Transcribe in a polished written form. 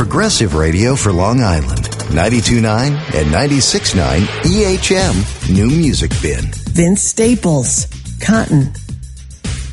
Progressive Radio for Long Island. 92.9 and 96.9 EHM New Music Bin. Vince Staples, Cotton.